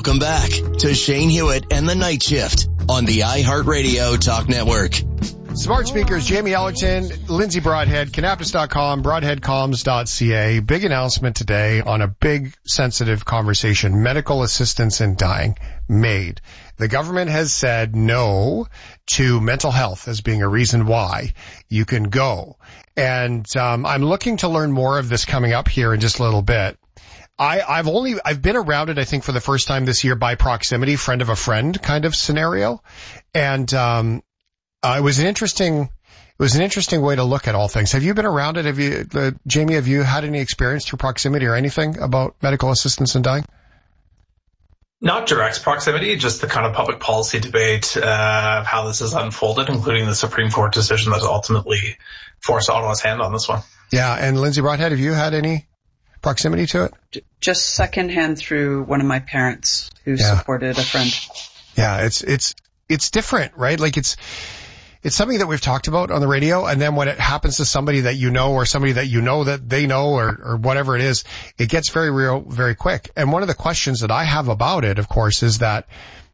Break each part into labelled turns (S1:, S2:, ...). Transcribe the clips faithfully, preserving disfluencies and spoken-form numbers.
S1: Welcome back to Shane Hewitt and the Night Shift on the iHeartRadio Talk Network.
S2: Smart speakers, Jamie Ellerton, Lindsay Broadhead, Canaptus dot com, broadhead comms dot c a. Big announcement today on a big sensitive conversation, medical assistance in dying, MAID. The government has said no to mental health as being a reason why you can go. And um, I'm looking to learn more of this coming up here in just a little bit. I, I've only, I've been around it, I think, for the first time this year by proximity, friend of a friend kind of scenario. And, um, uh, it was an interesting, it was an interesting way to look at all things. Have you been around it? Have you, uh, Jamie, have you had any experience through proximity or anything about medical assistance in dying?
S3: Not direct proximity, just the kind of public policy debate, uh, of how this has unfolded, including the Supreme Court decision that ultimately forced Ottawa's hand on this one.
S2: Yeah. And Lindsay Broadhead, have you had any proximity to it?
S4: Just secondhand through one of my parents who
S2: yeah.
S4: supported a friend.
S2: Yeah, it's it's it's different, right? Like it's it's something that we've talked about on the radio, and then when it happens to somebody that you know or somebody that you know that they know or or whatever it is, it gets very real very quick. And one of the questions that I have about it, of course, is that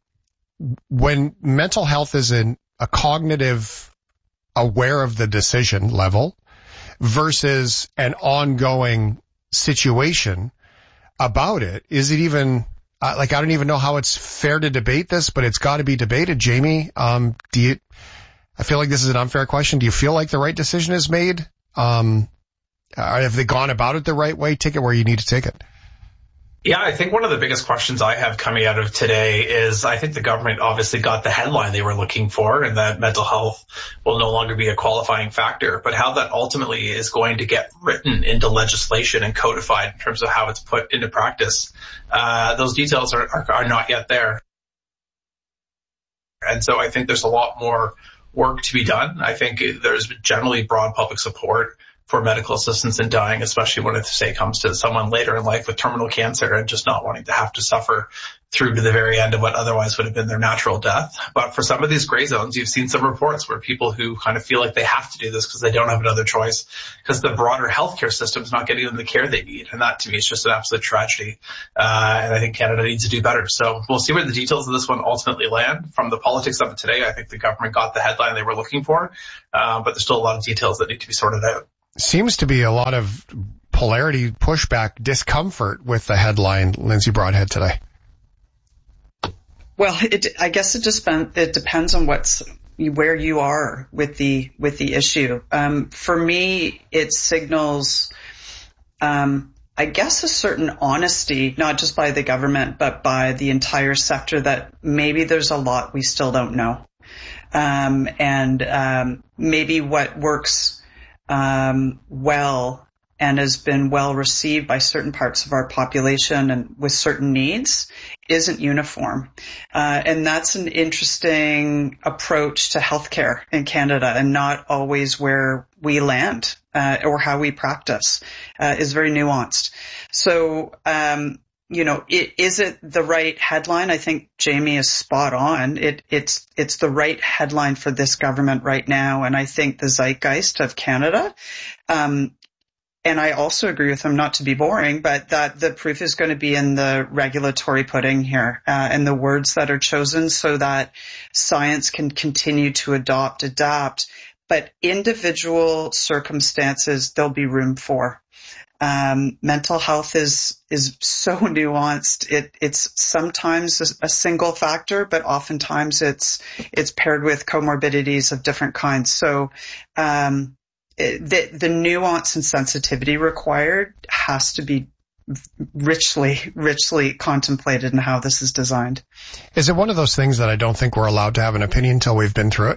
S2: when mental health is in a cognitive aware of the decision level versus an ongoing situation about it, is it even uh, like I don't even know how it's fair to debate this, but it's got to be debated. Jamie, um, do you? I feel like this is an unfair question. Do you feel like the right decision is made? Um, have they gone about it the right way? Take it where you need to take it.
S3: Yeah, I think one of the biggest questions I have coming out of today is I think the government obviously got the headline they were looking for, and that mental health will no longer be a qualifying factor. But how that ultimately is going to get written into legislation and codified in terms of how it's put into practice, uh, those details are, are, are not yet there. And so I think there's a lot more work to be done. I think there's generally broad public support for medical assistance in dying, especially when it, say, comes to someone later in life with terminal cancer and just not wanting to have to suffer through to the very end of what otherwise would have been their natural death. But for some of these gray zones, you've seen some reports where people who kind of feel like they have to do this because they don't have another choice because the broader healthcare system is not getting them the care they need. And that, to me, is just an absolute tragedy. Uh, and I think Canada needs to do better. So we'll see where the details of this one ultimately land. From the politics of it today, I think the government got the headline they were looking for. Uh, but there's still a lot of details that need to be sorted out.
S2: Seems to be a lot of polarity, pushback, discomfort with the headline, Lindsay Broadhead, today.
S4: Well, it, I guess it just it depends on what's where you are with the with the issue. Um, for me, it signals, um, I guess, a certain honesty, not just by the government, but by the entire sector, that maybe there's a lot we still don't know, um, and um, maybe what works Um, well and has been well received by certain parts of our population and with certain needs isn't uniform. Uh, and that's an interesting approach to healthcare in Canada, and not always where we land uh, or how we practice uh, is very nuanced. So, um, you know, it, is it the right headline? I think Jamie is spot on. It, it's, it's the right headline for this government right now. And I think the zeitgeist of Canada, um, and I also agree with him, not to be boring, but that the proof is going to be in the regulatory pudding here, uh, and the words that are chosen so that science can continue to adopt, adapt, but individual circumstances there'll be room for. Um, mental health is, is so nuanced. It, it's sometimes a, a single factor, but oftentimes it's, it's paired with comorbidities of different kinds. So, um, it, the, the nuance and sensitivity required has to be richly, richly contemplated in how this is designed.
S2: Is it one of those things that I don't think we're allowed to have an opinion until we've been through it?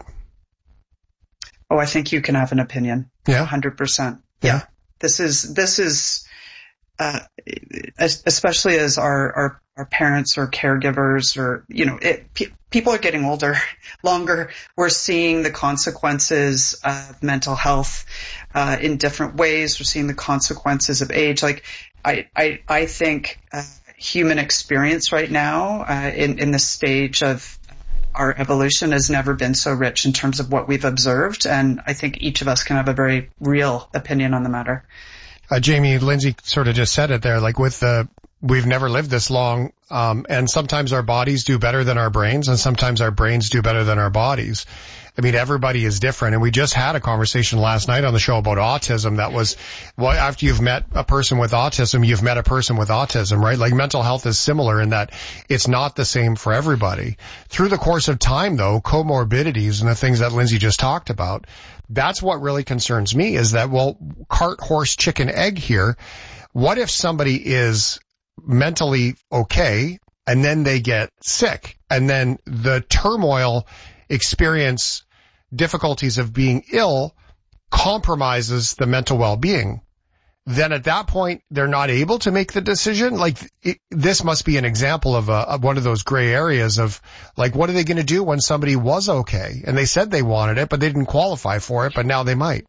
S4: Oh, I think you can have an opinion.
S2: Yeah.
S4: one hundred percent.
S2: Yeah.
S4: yeah. This is, this is, uh, especially as our, our, our parents or caregivers or, you know, it, pe- people are getting older, longer. We're seeing the consequences of mental health, uh, in different ways. We're seeing the consequences of age. Like, I, I, I think, uh, human experience right now, uh, in, in the stage of our evolution has never been so rich in terms of what we've observed. And I think each of us can have a very real opinion on the matter.
S2: Uh, Jamie, Lindsay sort of just said it there, like with the, we've never lived this long. Um, and sometimes our bodies do better than our brains, and sometimes our brains do better than our bodies. I mean, everybody is different. And we just had a conversation last night on the show about autism that was, well, after you've met a person with autism, you've met a person with autism, right? Like mental health is similar in that it's not the same for everybody. Through the course of time, though, comorbidities and the things that Lindsay just talked about, that's what really concerns me is that, well, cart, horse, chicken, egg here. What if somebody is mentally okay and then they get sick and then the turmoil experience difficulties of being ill compromises the mental well-being? Then at that point, they're not able to make the decision. Like it, this must be an example of, a, of one of those gray areas of like, what are they going to do when somebody was okay and they said they wanted it, but they didn't qualify for it, but now they might?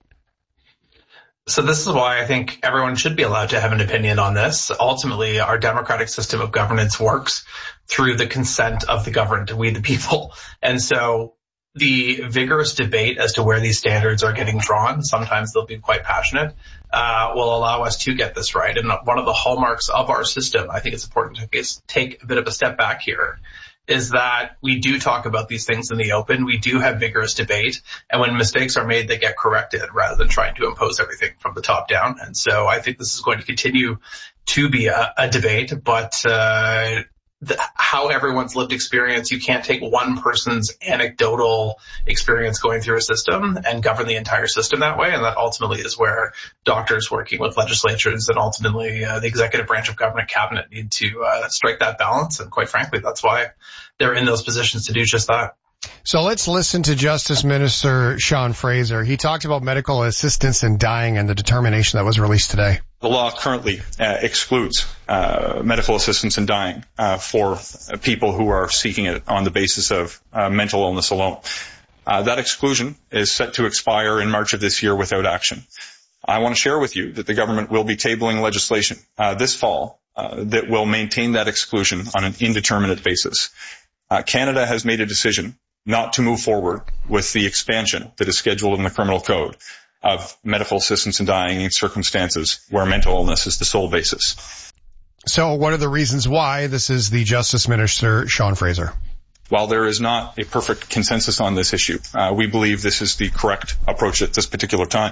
S3: So this is why I think everyone should be allowed to have an opinion on this. Ultimately, our democratic system of governance works through the consent of the governed, we the people. And so the vigorous debate as to where these standards are getting drawn, sometimes they'll be quite passionate, uh, will allow us to get this right. And one of the hallmarks of our system, I think it's important to take a bit of a step back here, is that we do talk about these things in the open. We do have vigorous debate. And when mistakes are made, they get corrected rather than trying to impose everything from the top down. And so I think this is going to continue to be a, a debate, but, uh, the, how everyone's lived experience, you can't take one person's anecdotal experience going through a system and govern the entire system that way. And that ultimately is where doctors working with legislatures and ultimately uh, the executive branch of government cabinet need to uh, strike that balance. And quite frankly, that's why they're in those positions to do just that.
S2: So let's listen to Justice Minister Sean Fraser. He talked about medical assistance in dying and the determination that was released today.
S5: The law currently uh, excludes uh, medical assistance in dying uh, for people who are seeking it on the basis of uh, mental illness alone. Uh, that exclusion is set to expire in March of this year without action. I want to share with you that the government will be tabling legislation uh, this fall uh, that will maintain that exclusion on an indeterminate basis. Uh, Canada has made a decision not to move forward with the expansion that is scheduled in the criminal code of medical assistance in dying in circumstances where mental illness is the sole basis.
S2: So what are the reasons why? This is the Justice Minister, Sean Fraser.
S5: While there is not a perfect consensus on this issue, uh, we believe this is the correct approach at this particular time.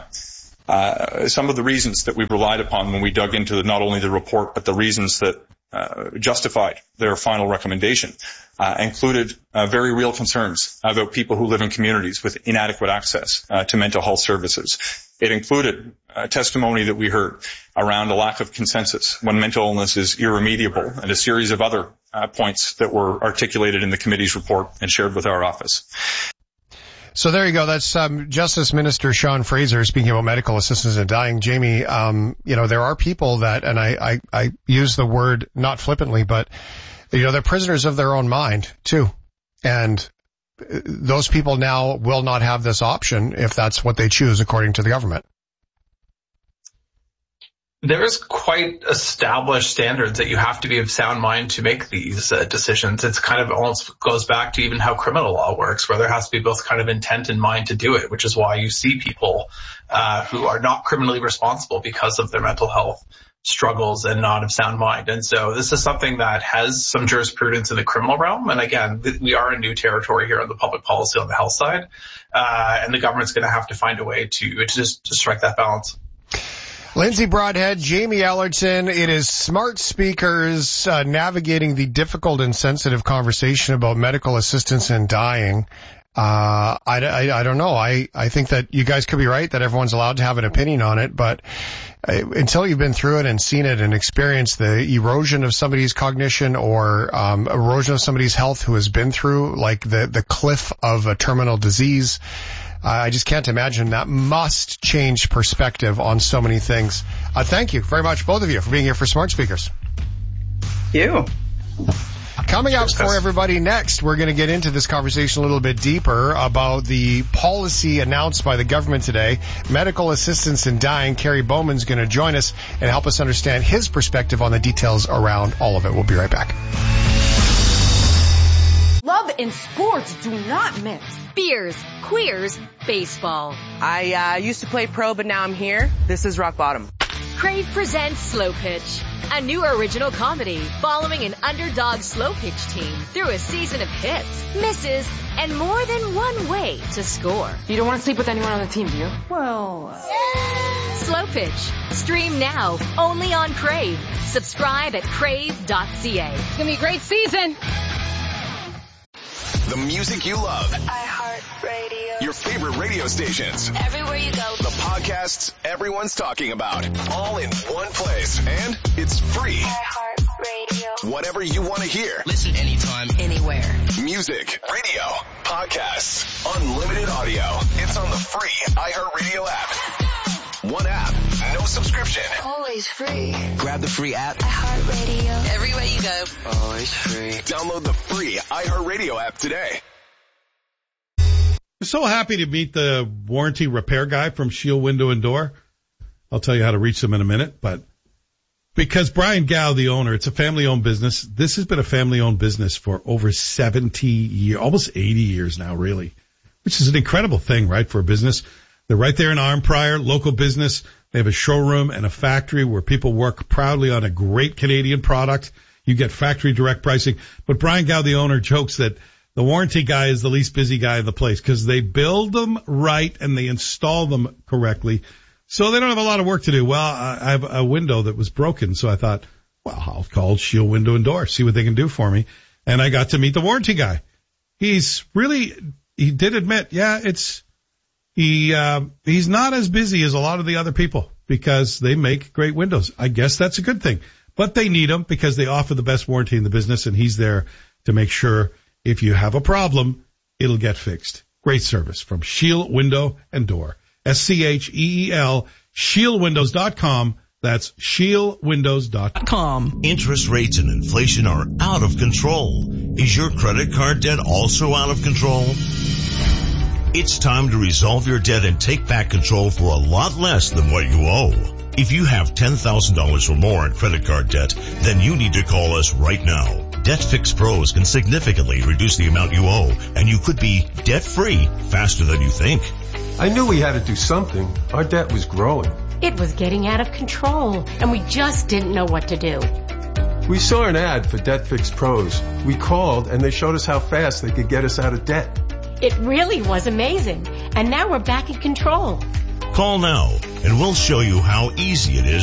S5: Uh, some of the reasons that we relied upon when we dug into the, not only the report, but the reasons that uh, justified their final recommendation uh, included uh, very real concerns about people who live in communities with inadequate access uh, to mental health services. It included uh, testimony that we heard around a lack of consensus when mental illness is irremediable, and a series of other uh, points that were articulated in the committee's report and shared with our office.
S2: So there you go. That's um, Justice Minister Sean Fraser speaking about medical assistance in dying. Jamie, um, you know, there are people that, and I, I, I use the word not flippantly, but, you know, they're prisoners of their own mind, too. And those people now will not have this option if that's what they choose, according to the government.
S3: There's quite established standards that you have to be of sound mind to make these uh, decisions. It's kind of almost goes back to even how criminal law works, where there has to be both kind of intent and mind to do it, which is why you see people uh, who are not criminally responsible because of their mental health struggles and not of sound mind. And so this is something that has some jurisprudence in the criminal realm. And again, th- we are in new territory here on the public policy on the health side. Uh, and the government's going to have to find a way to, to just to strike that balance.
S2: Lindsay Broadhead, Jamie Ellerton. It is smart speakers uh, navigating the difficult and sensitive conversation about medical assistance in dying. Uh, I, I, I don't know. I, I think that you guys could be right that everyone's allowed to have an opinion on it, but uh, until you've been through it and seen it and experienced the erosion of somebody's cognition or um, erosion of somebody's health who has been through like the, the cliff of a terminal disease, I just can't imagine. That must change perspective on so many things. Uh, thank you very much, both of you, for being here for Smart Speakers.
S4: You.
S2: Coming up for everybody next, we're going to get into this conversation a little bit deeper about the policy announced by the government today. Medical assistance in dying. Kerry Bowman's going to join us and help us understand his perspective on the details around all of it. We'll be right back.
S6: Love and sports do not mix. Beers, queers, baseball.
S7: I uh, used to play pro, but now I'm here. This is rock bottom. Crave presents Slow Pitch, a new original comedy following an underdog slow pitch team through a season of hits, misses, and more than one way to score.
S6: You don't want to sleep with anyone on the team, do you?
S7: Well, uh... Slow Pitch. Stream now, only on Crave. Subscribe at crave dot c a.
S6: It's gonna be a great season.
S1: The music you love.
S8: iHeartRadio.
S1: Your favorite radio stations.
S8: Everywhere you go.
S1: The podcasts everyone's talking about. All in one place. And it's free.
S8: iHeartRadio.
S1: Whatever you want to hear.
S9: Listen anytime, anywhere.
S1: Music, radio, podcasts, unlimited audio. It's on the free iHeartRadio app. One app, no subscription.
S8: Always free.
S9: Grab the free app.
S8: iHeartRadio.
S9: Everywhere you go. Always free.
S1: Download the free iHeartRadio app today.
S10: We're so happy to meet the warranty repair guy from Shield Window and Door. I'll tell you how to reach them in a minute, but because Brian Gow, the owner, it's a family-owned business. This has been a family-owned business for over seventy years, almost eighty years now, really, which is an incredible thing, right, for a business. They're right there in Arnprior, local business. They have a showroom and a factory where people work proudly on a great Canadian product. You get factory direct pricing. But Brian Gow, the owner, jokes that the warranty guy is the least busy guy in the place because they build them right and they install them correctly. So they don't have a lot of work to do. Well, I have a window that was broken, so I thought, well, I'll call Shield Window and Door, see what they can do for me. And I got to meet the warranty guy. He's really, he did admit, yeah, it's, He, uh, he's not as busy as a lot of the other people because they make great windows. I guess that's a good thing, but they need them because they offer the best warranty in the business, and he's there to make sure if you have a problem, it'll get fixed. Great service from Shield Window and Door. S C H E E L, shield windows dot com. That's shield windows dot com.
S1: Interest rates and inflation are out of control. Is your credit card debt also out of control? It's time to resolve your debt and take back control for a lot less than what you owe. If you have ten thousand dollars or more in credit card debt, then you need to call us right now. Debt Fix Pros can significantly reduce the amount you owe, and you could be debt-free faster than you think.
S11: I knew we had to do something. Our debt was growing.
S12: It was getting out of control, and we just didn't know what to do.
S11: We saw an ad for Debt Fix Pros. We called, and they showed us how fast they could get us out of debt.
S12: It really was amazing, and now we're back in control.
S1: Call now, and we'll show you how easy it is